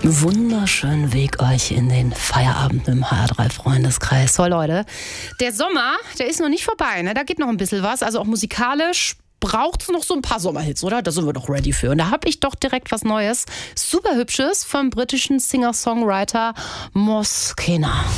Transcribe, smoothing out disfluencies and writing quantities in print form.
Wunderschönen Weg euch in den Feierabend mit dem HR3-Freundeskreis. So Leute, der Sommer, der ist noch nicht vorbei, ne? Da geht noch ein bisschen was, also auch musikalisch braucht es noch so ein paar Sommerhits, oder? Da sind wir doch ready für. Und da habe ich doch direkt was Neues, super hübsches vom britischen Singer-Songwriter Moskena.